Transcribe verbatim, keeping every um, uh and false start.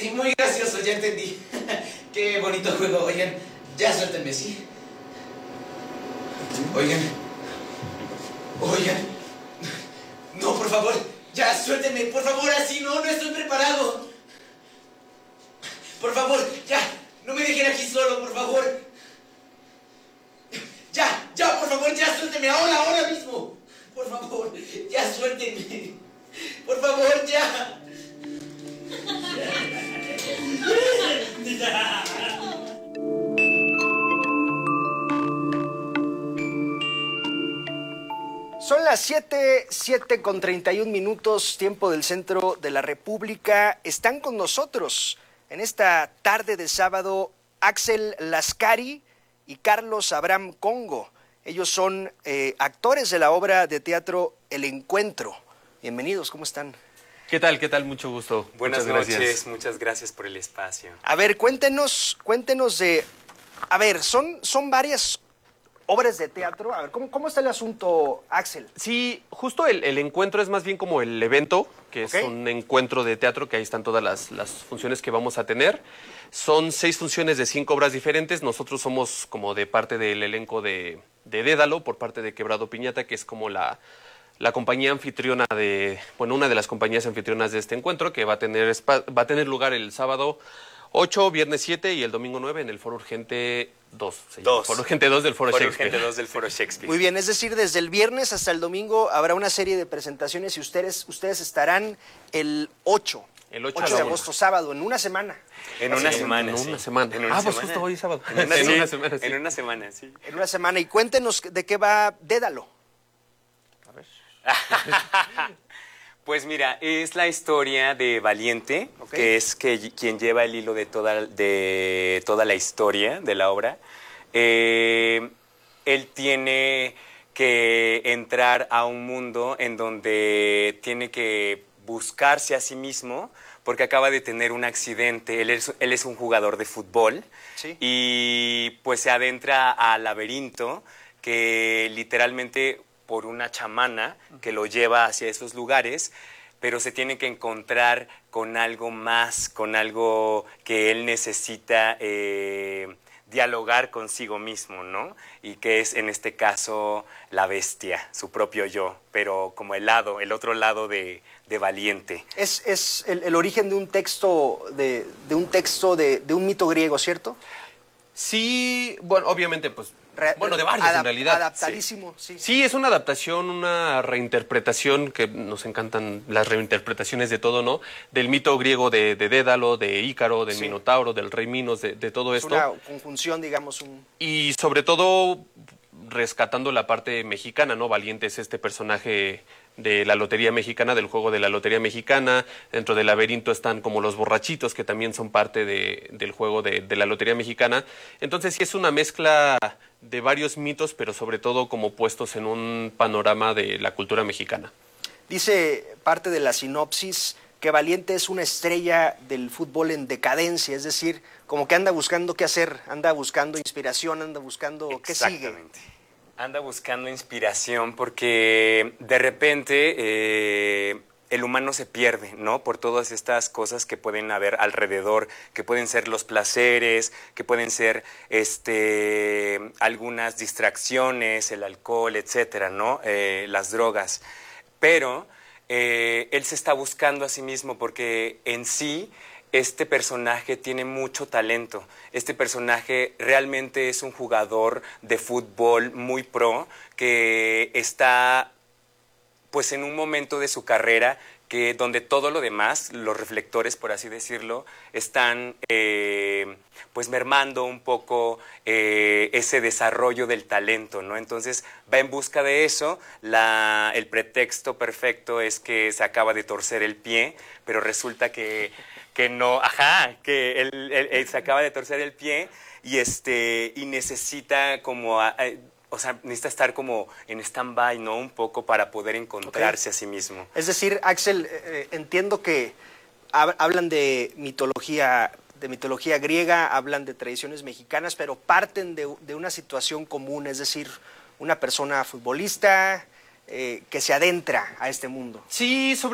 Sí, muy gracioso, ya entendí. Qué bonito juego. Oigan, ya suéltenme, ¿sí? Oigan. Oigan. No, por favor, ya suéltenme. Por favor, así no, no estoy preparado. Por favor, ya. No me dejen aquí solo, por favor. Ya, ya, por favor, ya suéltenme. Ahora, ahora mismo. Por favor, ya suéltenme. Por favor, ya. Son las siete, siete con treinta y un minutos, tiempo del centro de la República. Están con nosotros en esta tarde de sábado Axel Lascari y Carlos Abraham Congo. Ellos son eh, actores de la obra de teatro El Encuentro. Bienvenidos, ¿cómo están? ¿Qué tal? ¿Qué tal? Mucho gusto. Buenas muchas noches, gracias. muchas gracias por el espacio. A ver, cuéntenos, cuéntenos de... A ver, son, son varias obras de teatro. A ver, ¿cómo, cómo está el asunto, Axel? Sí, justo el, el encuentro es más bien como el evento, que Okay. es un encuentro de teatro, que ahí están todas las, las funciones que vamos a tener. Son seis funciones de cinco obras diferentes. Nosotros somos como de parte del elenco de, de Dédalo, por parte de Quebrado Piñata, que es como la... la compañía anfitriona de, bueno, una de las compañías anfitrionas de este encuentro, que va a tener, va a tener lugar el sábado ocho, viernes siete y el domingo nueve en el Foro Urgente dos. Dos. Foro Urgente dos del Foro, Foro Shakespeare. Urgente dos del Foro Shakespeare. Muy bien, es decir, desde el viernes hasta el domingo habrá una serie de presentaciones y ustedes, ustedes estarán el ocho. El ocho ocho de agosto, sábado, en una semana. En una Sí, semana, en sí. una semana. En una Ah, pues semana. justo hoy sábado. En una, En sí, una semana, sí. En una semana, sí. En una semana. Y cuéntenos de qué va Dédalo. A ver. Pues mira, es la historia de Valiente, Ok. que es que, quien lleva el hilo de toda, de toda la historia de la obra. Eh, él tiene que entrar a un mundo en donde tiene que buscarse a sí mismo porque acaba de tener un accidente. Él es, él es un jugador de fútbol Sí. y pues se adentra al laberinto que literalmente por una chamana que lo lleva hacia esos lugares, pero se tiene que encontrar con algo más, con algo que él necesita eh, dialogar consigo mismo, ¿no? Y que es, en este caso, la bestia, su propio yo, pero como el lado, el otro lado de, de Valiente. Es, es el, el origen de un texto, de, de un texto de, de un mito griego, ¿cierto? Sí, bueno, obviamente, pues, Re- bueno, de varios adap- en realidad. Adaptadísimo, sí. Sí, es una adaptación, una reinterpretación, que nos encantan las reinterpretaciones de todo, ¿no? Del mito griego de, de Dédalo, de Ícaro, del Sí. Minotauro, del rey Minos, de, de todo Es esto. una conjunción, digamos, un... Y sobre todo rescatando la parte mexicana, ¿no? Valiente es este personaje de la Lotería Mexicana, del juego de la Lotería Mexicana. Dentro del laberinto están como los borrachitos, que también son parte de, del juego de, de la Lotería Mexicana. Entonces sí es una mezcla de varios mitos, pero sobre todo como puestos en un panorama de la cultura mexicana. Dice parte de la sinopsis que Valiente es una estrella del fútbol en decadencia, es decir, como que anda buscando qué hacer, anda buscando inspiración, anda buscando qué sigue. Exactamente. Anda buscando inspiración porque de repente eh, el humano se pierde, ¿no? Por todas estas cosas que pueden haber alrededor, que pueden ser los placeres, que pueden ser este, algunas distracciones, el alcohol, etcétera, ¿no? Eh, las drogas. Pero eh, él se está buscando a sí mismo porque en sí este personaje tiene mucho talento. Este personaje realmente es un jugador de fútbol muy pro que está pues en un momento de su carrera que donde todo lo demás, los reflectores, por así decirlo, están eh, pues mermando un poco eh, ese desarrollo del talento, ¿no? Entonces va en busca de eso. La, el pretexto perfecto es que se acaba de torcer el pie, pero resulta que, que no, ajá, que él, él, él se acaba de torcer el pie y, este, y necesita como... A, a, O sea, necesita estar como en stand-by, ¿no? Un poco para poder encontrarse Ok. a sí mismo. Es decir, Axel, eh, entiendo que hab- hablan de mitología, de mitología griega, hablan de tradiciones mexicanas, pero parten de, de una situación común, es decir, una persona futbolista eh, que se adentra a este mundo. Sí, sobre